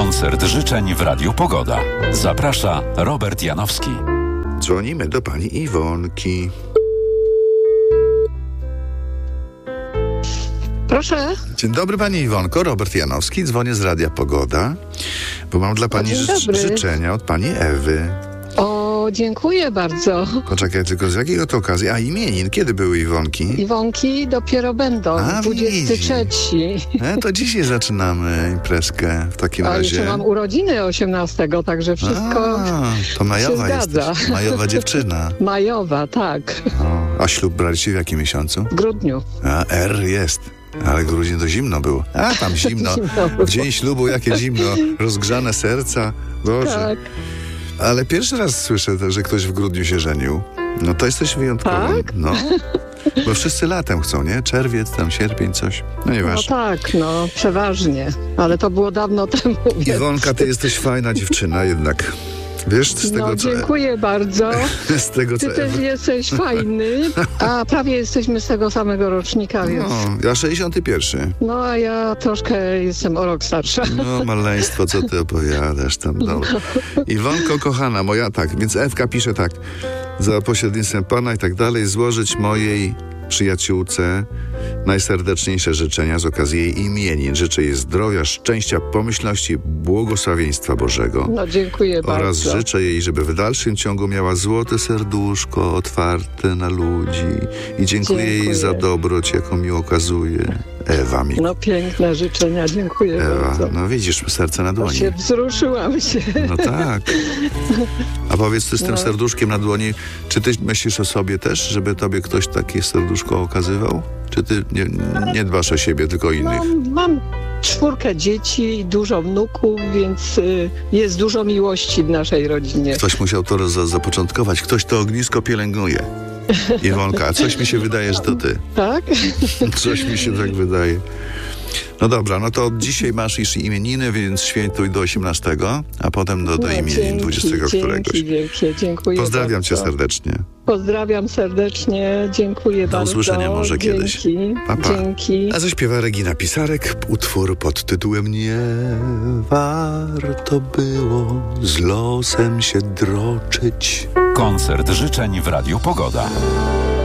Koncert życzeń w Radiu Pogoda. Zaprasza Robert Janowski. Dzwonimy do pani Iwonki. Proszę. Dzień dobry pani Iwonko, Robert Janowski, dzwonię z Radia Pogoda, bo mam dla pani życzenia od pani Ewy. O, dziękuję bardzo. Poczekaj, tylko z jakiego to okazji? A imienin, kiedy były Iwonki? Iwonki dopiero będą, 23. To dzisiaj zaczynamy imprezkę w takim razie. Jeszcze mam urodziny 18, także wszystko to majowa się zgadza. Jesteś, majowa dziewczyna. Majowa, tak. A ślub braliście w jakim miesiącu? W grudniu. R jest. Ale grudzień to zimno było. Tam zimno. W dzień ślubu jakie zimno. Rozgrzane serca. Boże. Tak. Ale pierwszy raz słyszę, że ktoś w grudniu się żenił. No to jesteś wyjątkowy. Tak? No. Bo wszyscy latem chcą, nie? Czerwiec, tam sierpień, coś. No nieważne. No tak, przeważnie. Ale to było dawno temu. Iwonka, ty jesteś fajna dziewczyna jednak. Wiesz, z tego co... dziękuję bardzo. Z tego, co... Ty też jesteś fajny. A prawie jesteśmy z tego samego rocznika, więc... ja 61. A ja troszkę jestem o rok starsza. Maleństwo, co ty opowiadasz tam. Iwonko, kochana moja, więc Ewka pisze tak. Za pośrednictwem Pana i tak dalej złożyć mojej przyjaciółce najserdeczniejsze życzenia z okazji jej imienin. Życzę jej zdrowia, szczęścia, pomyślności, błogosławieństwa Bożego. Dziękuję bardzo. Oraz życzę jej, żeby w dalszym ciągu miała złote serduszko otwarte na ludzi. I dziękuję jej za dobroć, jaką mi okazuje. Ewa mi. Piękne życzenia, dziękuję bardzo. Widzisz, serce na dłoni. Wzruszyłam się. Tak. A powiedz, ty z tym serduszkiem na dłoni, czy ty myślisz o sobie też, żeby tobie ktoś takie serduszko okazywał? Czy ty nie dbasz o siebie, tylko o innych? Mam 4 dzieci i dużo wnuków, więc jest dużo miłości w naszej rodzinie. Ktoś musiał to zapoczątkować. Ktoś to ognisko pielęgnuje. Iwonka, coś mi się wydaje, że to ty. Tak? Coś mi się tak wydaje. No dobra, to od dzisiaj masz już imieniny, więc świętuj do 18, a potem do imienin 20 któregoś. Wielkie, dziękuję. Pozdrawiam cię serdecznie. Pozdrawiam serdecznie, dziękuję bardzo. Do usłyszenia może kiedyś. Pa, pa. Dzięki. A zaśpiewa Regina Pisarek utwór pod tytułem Nie warto było z losem się droczyć. Koncert życzeń w Radiu Pogoda.